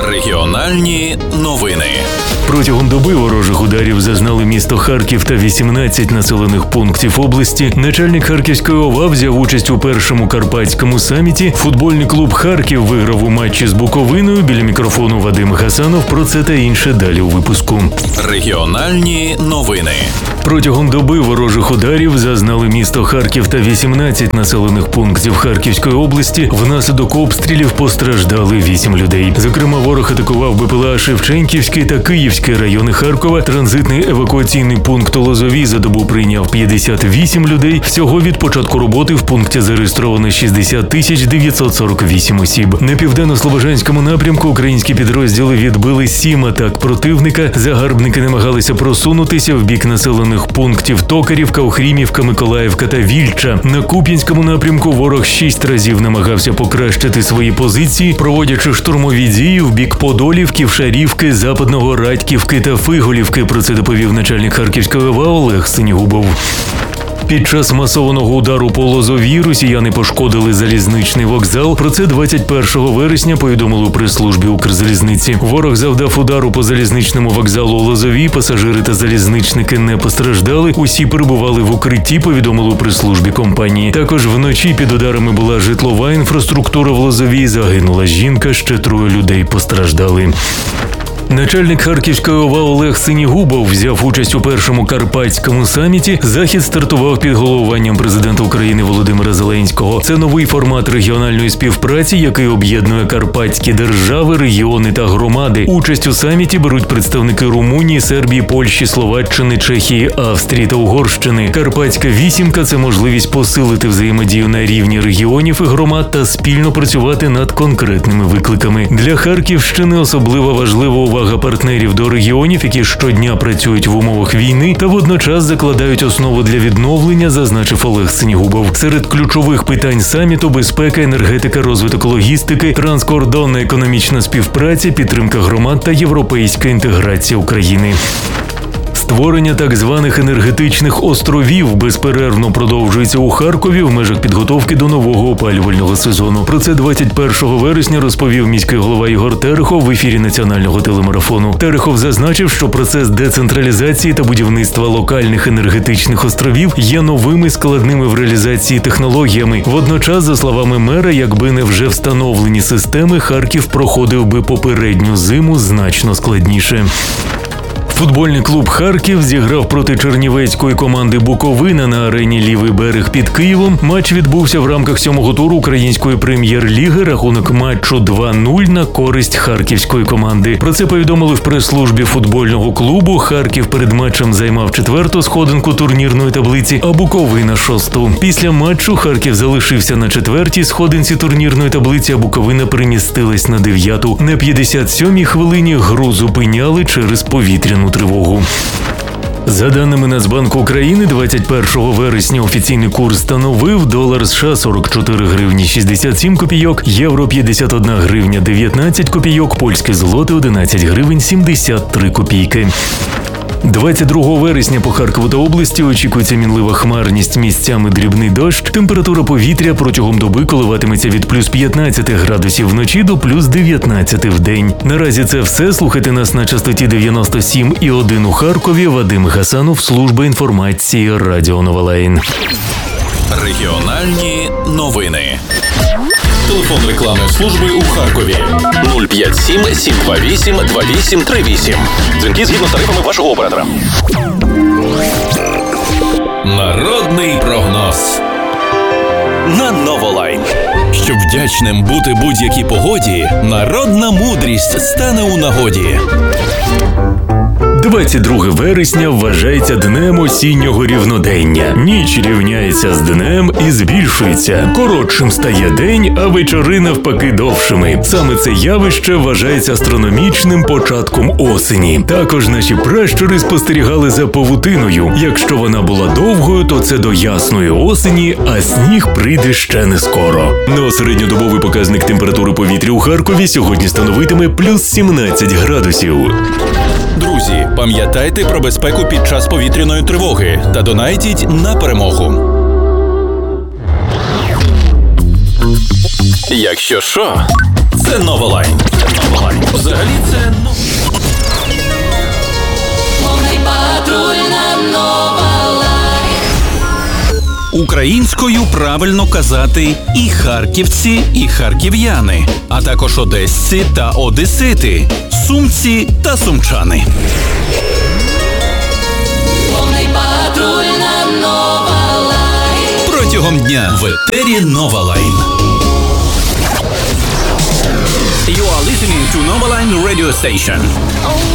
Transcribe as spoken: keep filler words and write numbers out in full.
Регіональні новини. Протягом доби ворожих ударів зазнали місто Харків та вісімнадцять населених пунктів області. Начальник Харківської ОВА взяв участь у першому карпатському саміті. Футбольний клуб «Харків» виграв у матчі з Буковиною. Біля мікрофону Вадим Гасанов. Про це та інше далі у випуску. Регіональні новини. Протягом доби ворожих ударів зазнали місто Харків та вісімнадцять населених пунктів Харківської області. Внаслідок обстрілів постраждали вісім людей. Зокрема, ворог атакував БПЛА Шевченківський та Київський райони Харкова. Транзитний евакуаційний пункт у Лозовій за добу прийняв п'ятдесят вісім людей. Всього від початку роботи в пункті зареєстровано шістдесят тисяч дев'ятсот сорок вісім осіб. На південно-слобожанському напрямку українські підрозділи відбили сім атак противника. Загарбники намагалися просунутися в бік населених пунктів Токарівка, Охрімівка, Миколаївка та Вільча. На Куп'янському напрямку ворог шість разів намагався покращити свої позиції, проводячи штурмові дії в бік Подолівки, Шарівки, Западного Радьківки та Фиголівки. Про це доповів начальник Харківської ОВА Олег Синігубов. Під час масованого удару по Лозовій росіяни пошкодили залізничний вокзал. Про це двадцять першого вересня повідомили у прес-службі Укрзалізниці. Ворог завдав удару по залізничному вокзалу у Лозовій. Пасажири та залізничники не постраждали. Усі перебували в укритті, повідомили у прес-службі компанії. Також вночі під ударами була житлова інфраструктура в Лозовій. Загинула жінка, ще троє людей постраждали. Начальник Харківської ОВА Олег Синігубов взяв участь у першому карпатському саміті. Захід стартував під головуванням президента України Володимира Зеленського. Це новий формат регіональної співпраці, який об'єднує карпатські держави, регіони та громади. Участь у саміті беруть представники Румунії, Сербії, Польщі, Словаччини, Чехії, Австрії та Угорщини. Карпатська вісімка – це можливість посилити взаємодію на рівні регіонів і громад та спільно працювати над конкретними викликами. Для Харківщини особливо важлива увага Увага партнерів до регіонів, які щодня працюють в умовах війни та водночас закладають основу для відновлення, зазначив Олег Синігубов. Серед ключових питань саміту – безпека, енергетика, розвиток логістики, транскордонна економічна співпраця, підтримка громад та європейська інтеграція України. Створення так званих енергетичних островів безперервно продовжується у Харкові в межах підготовки до нового опалювального сезону. Про це двадцять першого вересня розповів міський голова Ігор Терехов в ефірі національного телемарафону. Терехов зазначив, що процес децентралізації та будівництва локальних енергетичних островів є новими складними в реалізації технологіями. Водночас, за словами мера, якби не вже встановлені системи, Харків проходив би попередню зиму значно складніше. Футбольний клуб «Харків» зіграв проти чернівецької команди «Буковина» на арені «Лівий берег» під Києвом. Матч відбувся в рамках сьомого туру української прем'єр-ліги. Рахунок матчу два нуль на користь харківської команди. Про це повідомили в прес-службі футбольного клубу. Харків перед матчем займав четверту сходинку турнірної таблиці, а Буковина – шосту. Після матчу Харків залишився на четвертій сходинці турнірної таблиці, а Буковина перемістилась на дев'яту. На п'ятдесят сьомій хвилині гру зупиняли через повітряну тривогу. За даними Нацбанку України, двадцять першого вересня офіційний курс становив долар США сорок чотири гривні шістдесят сім копійок, євро п'ятдесят одна гривня дев'ятнадцять копійок, польське злоте одинадцять гривень сімдесят три копійки. двадцять другого вересня по Харкову та області очікується мінлива хмарність, місцями дрібний дощ. Температура повітря протягом доби коливатиметься від плюс п'ятнадцять градусів вночі до плюс дев'ятнадцять в день. Наразі це все. Слухайте нас на частоті дев'яносто сім і один у Харкові. Вадим Гасанов, служба інформації Радіо Новолайн. Регіональні новини. Телефон рекламної служби у Харкові нуль п'ять сім сім два вісім два вісім три вісім. Дзвінки згідно з тарифами вашого оператора. Народний прогноз на Новолайн. Щоб вдячним бути будь-якій погоді, народна мудрість стане у нагоді. двадцять друге вересня вважається днем осіннього рівнодення. Ніч рівняється з днем і збільшується. Коротшим стає день, а вечори навпаки довшими. Саме це явище вважається астрономічним початком осені. Також наші пращури спостерігали за павутиною. Якщо вона була довгою, то це до ясної осені, а сніг прийде ще не скоро. Ну а середньодобовий показник температури повітря у Харкові сьогодні становитиме плюс сімнадцять градусів. Друзі, пам'ятайте про безпеку під час повітряної тривоги та донайтіть на перемогу. Якщо що, це Новолайн. Новолайн. Взагалі це... ну... Повний патруль на Новолайн. Українською правильно казати і харківці, і харків'яни, а також одесці та одесити, сумці та сумчани. Повний патруль на Новолайн. Протягом дня в етері Новолайн. You are listening to Novaline Radio Station.